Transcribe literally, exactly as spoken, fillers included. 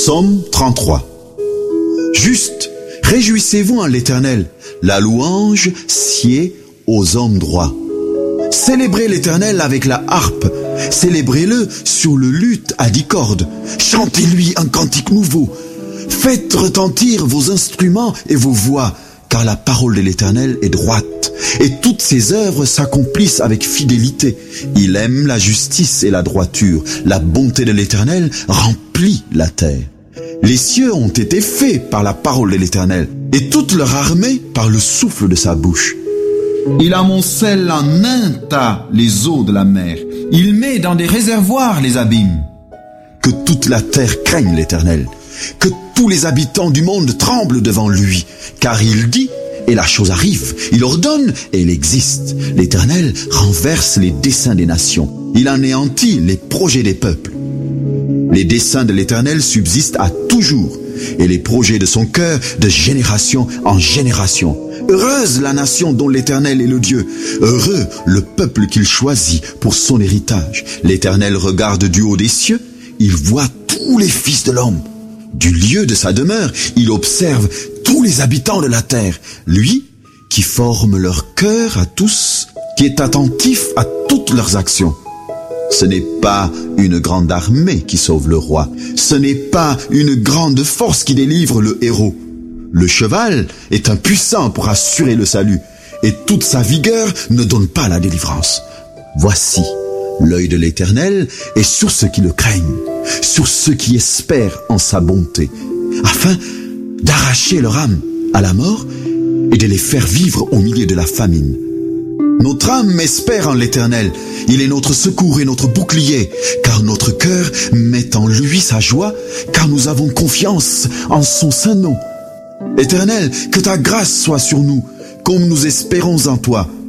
Psaume trente-trois. Juste, réjouissez-vous en l'Éternel, la louange sied aux hommes droits. Célébrez l'Éternel avec la harpe, célébrez-le sur le luth à dix cordes, chantez-lui un cantique nouveau, faites retentir vos instruments et vos voix, car la parole de l'Éternel est droite, et toutes ses œuvres s'accomplissent avec fidélité. Il aime la justice et la droiture, la bonté de l'Éternel remplit la terre. Les cieux ont été faits par la parole de l'Éternel, et toute leur armée par le souffle de sa bouche. Il amoncelle en un tas les eaux de la mer. Il met dans des réservoirs les abîmes. Que toute la terre craigne l'Éternel. Que tous les habitants du monde tremblent devant lui. Car il dit, et la chose arrive. Il ordonne, et elle existe. L'Éternel renverse les desseins des nations. Il anéantit les projets des peuples. Les desseins de l'Éternel subsistent à toujours, et les projets de son cœur de génération en génération. Heureuse la nation dont l'Éternel est le Dieu. Heureux le peuple qu'il choisit pour son héritage. L'Éternel regarde du haut des cieux, il voit tous les fils de l'homme. Du lieu de sa demeure, il observe tous les habitants de la terre. Lui qui forme leur cœur à tous, qui est attentif à toutes leurs actions. Ce n'est pas une grande armée qui sauve le roi. Ce n'est pas une grande force qui délivre le héros. Le cheval est impuissant pour assurer le salut, et toute sa vigueur ne donne pas la délivrance. Voici, l'œil de l'Éternel est sur ceux qui le craignent, sur ceux qui espèrent en sa bonté, afin d'arracher leur âme à la mort et de les faire vivre au milieu de la famine. Notre âme espère en l'Éternel. Il est notre secours et notre bouclier, car notre cœur met en lui sa joie, car nous avons confiance en son saint nom. Éternel, que ta grâce soit sur nous, comme nous espérons en toi.